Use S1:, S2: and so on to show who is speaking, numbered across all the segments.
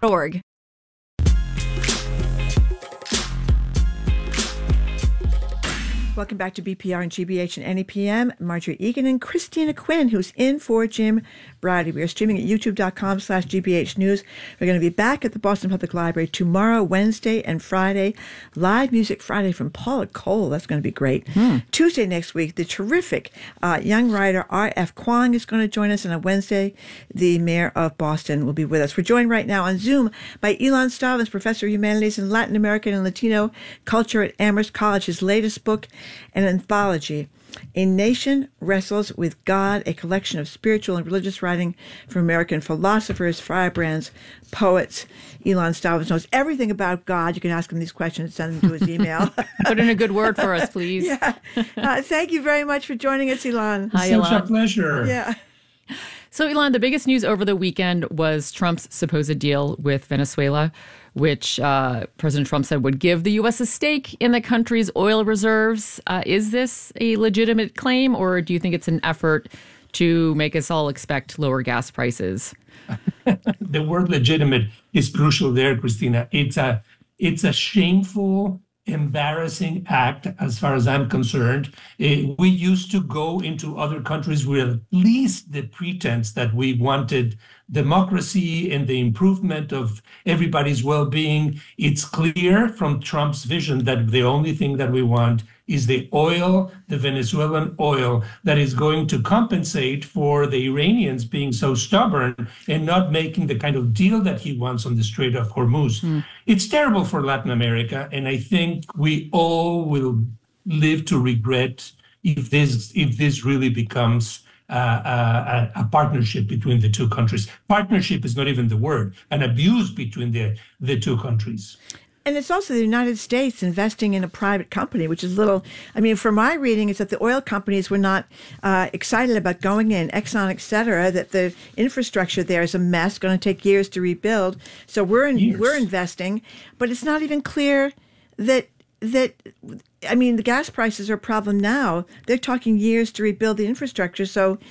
S1: GBH.org.
S2: Welcome back to BPR and GBH and NEPM. Marjorie Egan and Christina Quinn, who's in for Jim Brady. We are streaming at youtube.com/GBH News. We're going to be back at the Boston Public Library tomorrow, Wednesday, and Friday. Live Music Friday from Paula Cole. That's going to be great. Tuesday next week, the terrific young writer R.F. Kuang is going to join us. And on Wednesday, the mayor of Boston will be with us. We're joined right now on Zoom by Ilan Stavans, Professor of Humanities in Latin American and Latino Culture at Amherst College. His latest book, an anthology, A Nation Wrestles with God, a collection of spiritual and religious writing from American philosophers, firebrands, poets. Ilan Stavans knows everything about God. You can ask him these questions, send them to his email.
S1: Put in a good word for us, please.
S2: Yeah. Thank you very much for joining us, Ilan.
S1: Hi,
S3: Such
S1: Ilan.
S3: a pleasure.
S2: Yeah.
S1: So, Ilan, the biggest news over the weekend was Trump's supposed deal with Venezuela, which President Trump said would give the U.S. a stake in the country's oil reserves. Is this a legitimate claim, or do you think it's an effort to make us all expect lower gas prices?
S3: The word legitimate is crucial there, Christina. It's a shameful, embarrassing act as far as I'm concerned. We used to go into other countries with at least the pretense that we wanted democracy and the improvement of everybody's well-being. It's clear from Trump's vision that the only thing that we want is the oil, the Venezuelan oil, that is going to compensate for the Iranians being so stubborn and not making the kind of deal that he wants on the Strait of Hormuz. It's terrible for Latin America, and I think we all will live to regret if this really becomes a partnership between the two countries. Partnership is not even the word, an abuse between the two countries.
S2: And it's also the United States investing in a private company, which is from my reading, is that the oil companies were not excited about going in, Exxon, et cetera, that the infrastructure there is a mess, going to take years to rebuild. So we're investing, but it's not even clear that the gas prices are a problem now. They're talking years to rebuild the infrastructure. So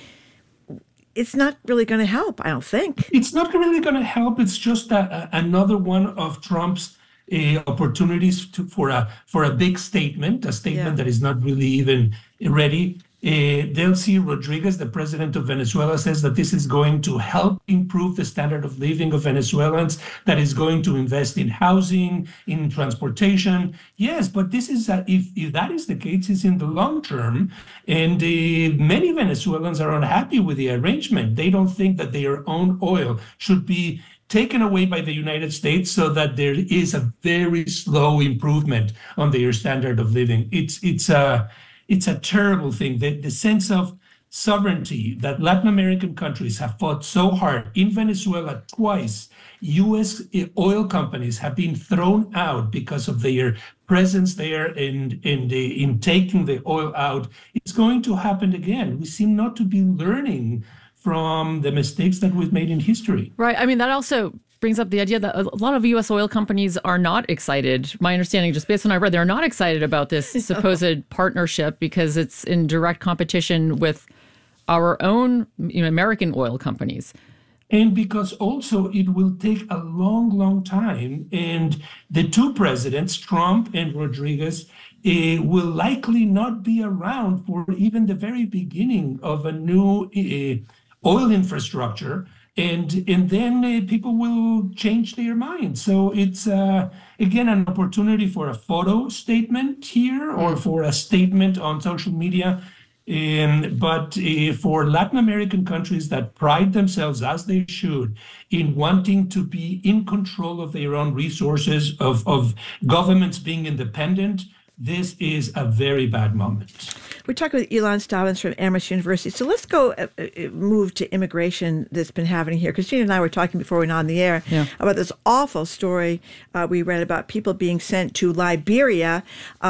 S2: it's not really going to help, I don't think.
S3: It's not really going to help. It's just another one of Trump's opportunities for a big statement, that is not really even ready. Delcy Rodriguez, the president of Venezuela, says that this is going to help improve the standard of living of Venezuelans, that is going to invest in housing, in transportation. Yes, but this is if that is the case, it's in the long term. And many Venezuelans are unhappy with the arrangement. They don't think that their own oil should be taken away by the United States so that there is a very slow improvement on their standard of living. It's a terrible thing. The sense of sovereignty that Latin American countries have fought so hard. In Venezuela, twice, U.S. oil companies have been thrown out because of their presence there and in taking the oil out. It's going to happen again. We seem not to be learning from the mistakes that we've made in history.
S1: Right. That also brings up the idea that a lot of U.S. oil companies are not excited. My understanding, just based on what I read, they're not excited about this supposed partnership because it's in direct competition with our own American oil companies.
S3: And because also it will take a long, long time. And the two presidents, Trump and Rodriguez, will likely not be around for even the very beginning of a new oil infrastructure. And then people will change their minds. So it's, again, an opportunity for a photo statement here or for a statement on social media. But for Latin American countries that pride themselves, as they should, in wanting to be in control of their own resources, of governments being independent, this is a very bad moment.
S2: We're talking with Ilan Stavans from Amherst University. So let's go move to immigration that's been happening here. Christina and I were talking before we went on the air about this awful story we read about people being sent to Liberia,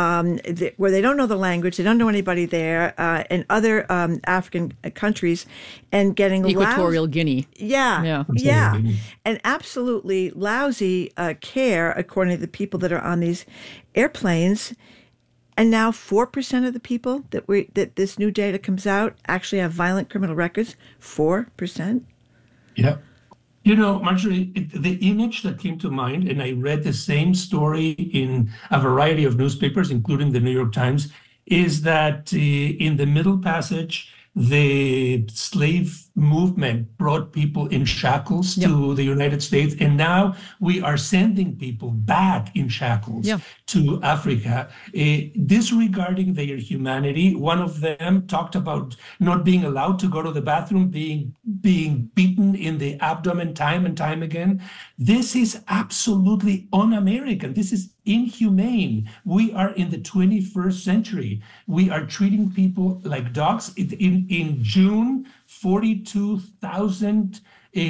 S2: where they don't know the language, they don't know anybody there, and other African countries, and getting
S1: Equatorial Guinea.
S2: Yeah. And absolutely lousy care, according to the people that are on these airplanes. And now 4% of the people that this new data comes out actually have violent criminal records. 4%.
S3: Yeah. Marjorie, the image that came to mind, and I read the same story in a variety of newspapers, including the New York Times, is that in the Middle Passage, the slave movement brought people in shackles to the United States, and now we are sending people back in shackles to Africa, disregarding their humanity. One of them talked about not being allowed to go to the bathroom, being beaten in the abdomen time and time again. This is absolutely un-American. This is inhumane. We are in the 21st century. We are treating people like dogs. In June, 42,000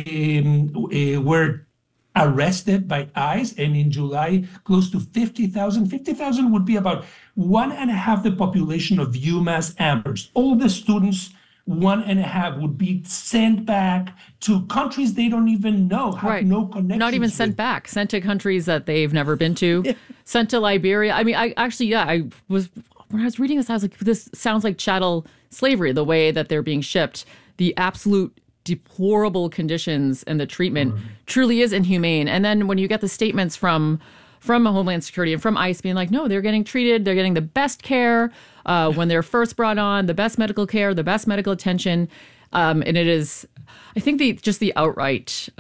S3: were arrested by ICE, and in July, close to 50,000. 50,000 would be about 1.5 the population of UMass Amherst. All the students, 1.5 would be sent back to countries they don't even know, have no connection.
S1: Not even sent back, sent to countries that they've never been to, sent to Liberia. I mean, when I was reading this, I was like, this sounds like chattel slavery, the way that they're being shipped. The absolute deplorable conditions and the treatment truly is inhumane. And then when you get the statements from Homeland Security and from ICE being like, no, they're getting treated, they're getting the best care when they're first brought on, the best medical care, the best medical attention. And it is, I think the outright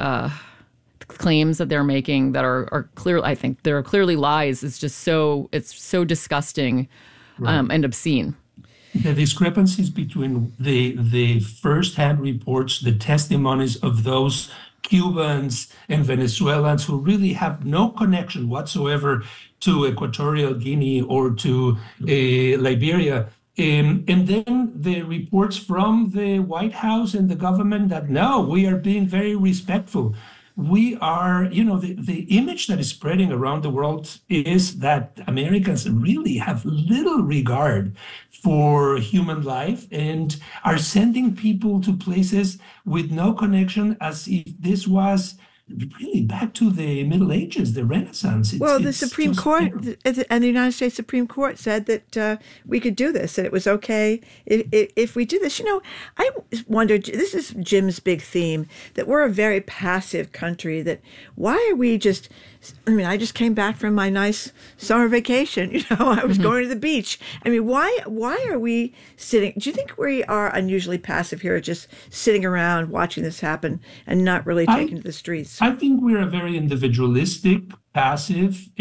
S1: claims that they're making that are clear, I think they're clearly lies, is just it's so disgusting and obscene.
S3: The discrepancies between the first-hand reports, the testimonies of those Cubans and Venezuelans who really have no connection whatsoever to Equatorial Guinea or to Liberia, and then the reports from the White House and the government that, no, we are being very respectful. We are, the image that is spreading around the world is that Americans really have little regard for human life and are sending people to places with no connection, as if this was really back to the Middle Ages, the Renaissance.
S2: The Supreme Court and the United States Supreme Court said that we could do this, and it was okay if we did this. I wondered, this is Jim's big theme, that we're a very passive country, that why are we just, I just came back from my nice summer vacation, I was going to the beach. Why are we sitting, do you think we are unusually passive here, just sitting around watching this happen and not really taking to the streets?
S3: I think we're a very individualistic, passive,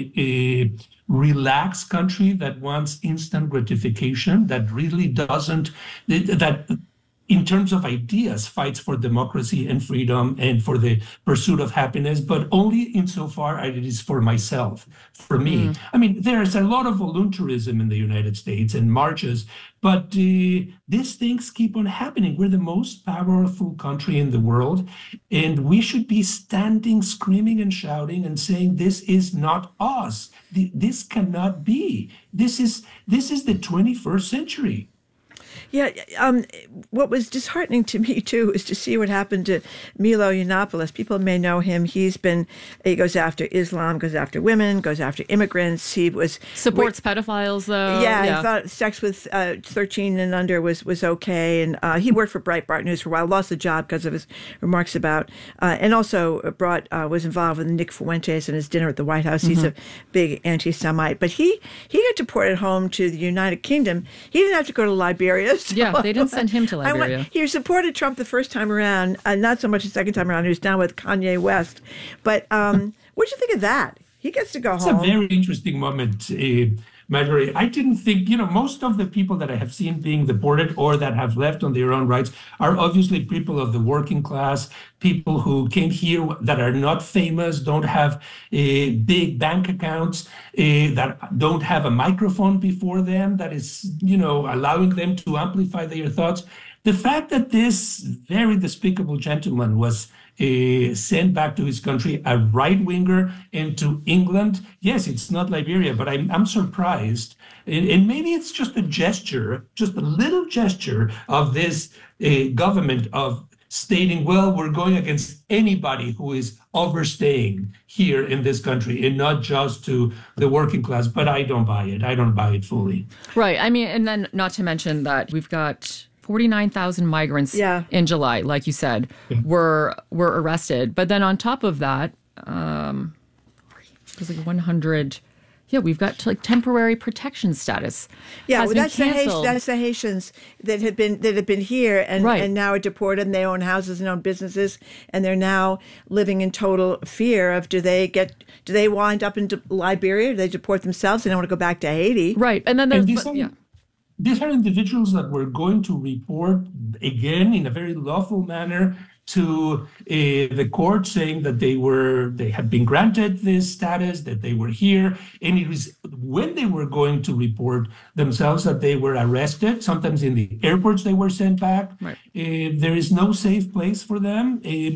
S3: relaxed country that wants instant gratification, that really doesn't, that in terms of ideas, fights for democracy and freedom and for the pursuit of happiness, but only insofar as it is for myself, for me. There's a lot of voluntarism in the United States and marches, but these things keep on happening. We're the most powerful country in the world, and we should be standing, screaming and shouting and saying, this is not us. This cannot be. This is the 21st century.
S2: Yeah, what was disheartening to me, too, is to see what happened to Milo Yiannopoulos. People may know him. He goes after Islam, goes after women, goes after immigrants. He
S1: supports pedophiles, though.
S2: Yeah, he thought sex with 13 and under was okay. And he worked for Breitbart News for a while, lost the job because of his remarks about, and also was involved with Nick Fuentes and his dinner at the White House. He's a big anti-Semite. But he got deported home to the United Kingdom. He didn't have to go to Liberia.
S1: Yeah, they didn't send him to Liberia.
S2: He supported Trump the first time around, not so much the second time around. He was down with Kanye West. But what'd you think of that? He gets to go home.
S3: It's a very interesting moment, Marjorie. I didn't think, most of the people that I have seen being deported or that have left on their own rights are obviously people of the working class, people who came here that are not famous, don't have big bank accounts, that don't have a microphone before them, that is, allowing them to amplify their thoughts. The fact that this very despicable gentleman was sent back to his country, a right-winger, and to England. Yes, it's not Liberia, but I'm surprised. And maybe it's just a gesture, just a little gesture of this government of stating, well, we're going against anybody who is overstaying here in this country and not just to the working class. But I don't buy it. I don't buy it fully.
S1: Right. And then not to mention that we've got 49,000 migrants in July, like you said, were arrested. But then on top of that, it was like 100. Yeah, we've got like temporary protection status.
S2: Yeah, well, that's the Haitians that have been here and now are deported, and they own houses and own businesses, and they're now living in total fear of do they wind up in Liberia? Do they deport themselves? They don't want to go back to Haiti.
S1: Right, and then there's
S3: these are individuals that were going to report again in a very lawful manner to the court, saying that they had been granted this status, that they were here, and it was when they were going to report themselves that they were arrested. Sometimes in the airports they were sent back.
S1: Right.
S3: There is no safe place for them.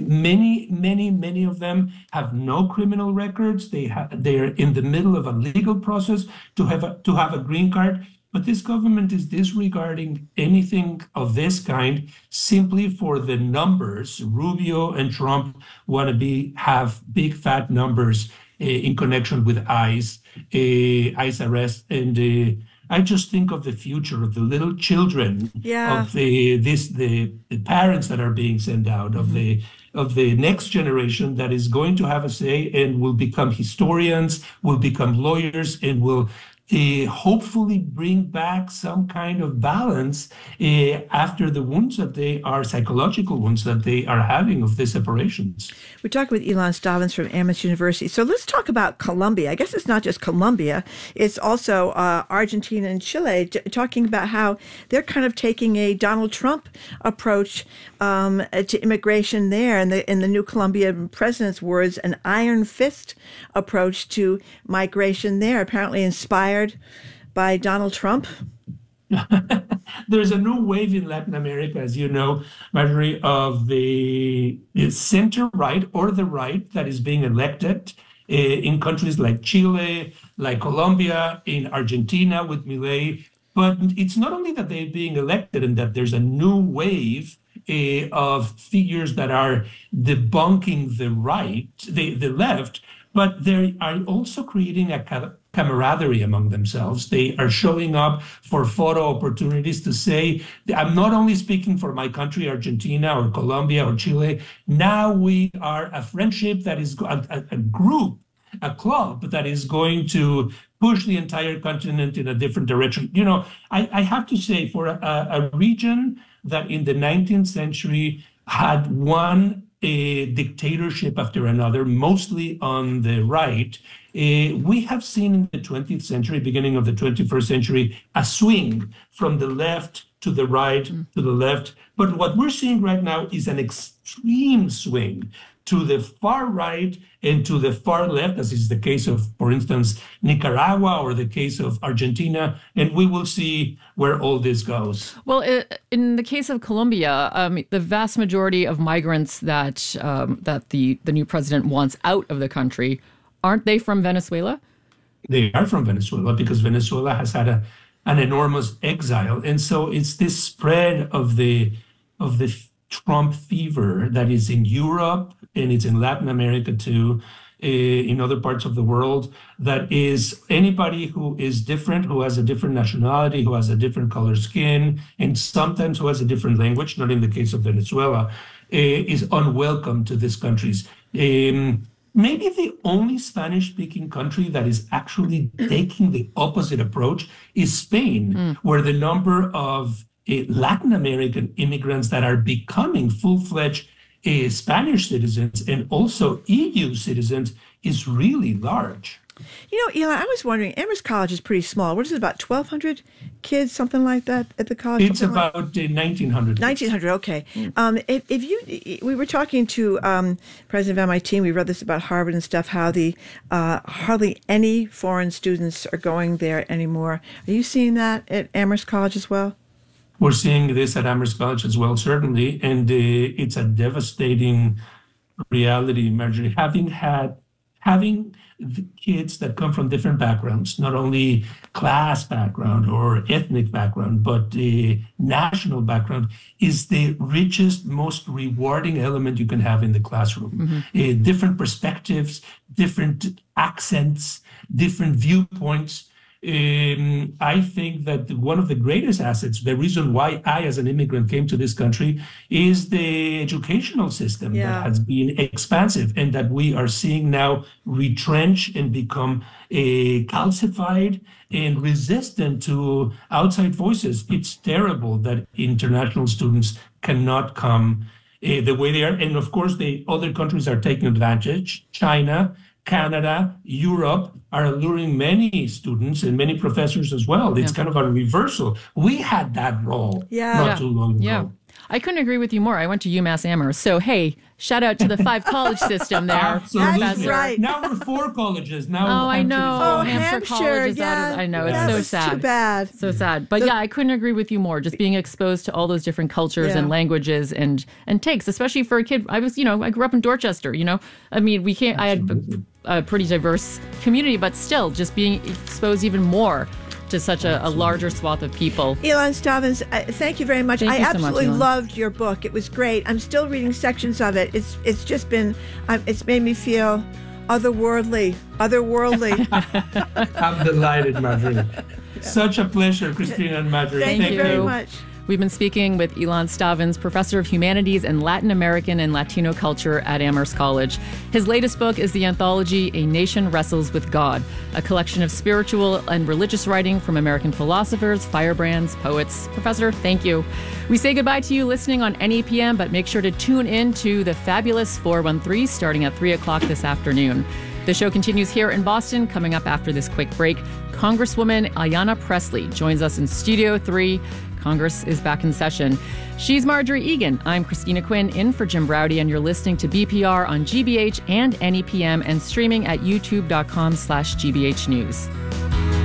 S3: Many of them have no criminal records. They are in the middle of a legal process to have a green card. But this government is disregarding anything of this kind simply for the numbers. Rubio and Trump want to have big fat numbers in connection with ICE arrest, and I just think of the future of the little children of the parents that are being sent out, of the next generation that is going to have a say and will become historians, will become lawyers, and will hopefully bring back some kind of balance after the wounds that psychological wounds that they are having of these separations.
S2: We're talking with Ilan Stavans from Amherst University. So let's talk about Colombia. I guess it's not just Colombia. It's also Argentina and Chile, talking about how they're kind of taking a Donald Trump approach to immigration there. And in the new Colombian president's words, an iron fist approach to migration there, apparently inspired by Donald Trump.
S3: There's a new wave in Latin America, as you know, Marjorie, of the center right or the right that is being elected in countries like Chile, like Colombia, in Argentina with Milei. But it's not only that they're being elected and that there's a new wave of figures that are debunking the right, the left, but they are also creating a camaraderie among themselves. They are showing up for photo opportunities to say, I'm not only speaking for my country, Argentina or Colombia or Chile. Now we are a friendship that is a group, a club that is going to push the entire continent in a different direction. You know, I have to say, for a region that in the 19th century had one dictatorship after another, mostly on the right, we have seen in the 20th century, beginning of the 21st century, a swing from the left to the right to the left. But what we're seeing right now is an extreme swing to the far right and to the far left, as is the case of, for instance, Nicaragua or the case of Argentina. And we will see where all this goes.
S1: Well, in the case of Colombia, the vast majority of migrants that the new president wants out of the country, aren't they from Venezuela?
S3: They are from Venezuela because Venezuela has had an enormous exile. And so it's this spread of the Trump fever that is in Europe and it's in Latin America too, in other parts of the world, that is anybody who is different, who has a different nationality, who has a different color skin, and sometimes who has a different language, not in the case of Venezuela, is unwelcome to these countries. Maybe the only Spanish-speaking country that is actually taking the opposite approach is Spain, where the number of Latin American immigrants that are becoming full-fledged Spanish citizens and also EU citizens is really large.
S2: You know, Eli, I was wondering, Amherst College is pretty small. What is it, about 1,200 kids, something like that at the college?
S3: It's about 1,900.
S2: 1,900, okay. We were talking to president of MIT, and we read this about Harvard and stuff, how hardly any foreign students are going there anymore. Are you seeing that at Amherst College as well?
S3: We're seeing this at Amherst College as well, certainly, and it's a devastating reality, Marjorie. Having the kids that come from different backgrounds, not only class background or ethnic background, but the national background, is the richest, most rewarding element you can have in the classroom. Different perspectives, different accents, different viewpoints. I think that one of the greatest assets, the reason why I, as an immigrant, came to this country, is the educational system that has been expansive and that we are seeing now retrench and become calcified and resistant to outside voices. It's terrible that international students cannot come the way they are. And of course, the other countries are taking advantage. China, Canada, Europe are alluring many students and many professors as well. It's kind of a reversal. We had that role not too long ago.
S1: Yeah. I couldn't agree with you more. I went to UMass Amherst. So, hey, shout out to the 5-college system there.
S3: Absolutely.
S2: That's right.
S3: Now we're 4 colleges. Now
S1: I know.
S2: Oh,
S1: Hampshire College is out of, I know. It's so sad.
S2: Too bad.
S1: So sad. But I couldn't agree with you more. Just being exposed to all those different cultures and languages and takes, especially for a kid. I grew up in Dorchester, I mean, I had a pretty diverse community, but still just being exposed even more to such a larger swath of people.
S2: Ilan Stavins, thank you very much.
S1: Thank
S2: I
S1: you so
S2: absolutely
S1: much,
S2: loved your book. It was great. I'm still reading sections of it. It's just been, it's made me feel otherworldly.
S3: I'm delighted, Marjorie. Such a pleasure, Christina and Marjorie.
S2: Thank you very much.
S1: We've been speaking with Ilan Stavins, professor of humanities and Latin American and Latino culture at Amherst College. His latest book is the anthology A Nation Wrestles with God, a collection of spiritual and religious writing from American philosophers, firebrands, poets. Professor, thank you. We say goodbye to you listening on NEPM, but make sure to tune in to the fabulous 413 starting at 3 o'clock this afternoon. The show continues here in Boston. Coming up after this quick break, Congresswoman Ayanna Pressley joins us in Studio 3. Congress is back in session. She's Marjorie Egan. I'm Christina Quinn in for Jim Braude, and you're listening to BPR on GBH and NEPM and streaming at youtube.com/GBH News.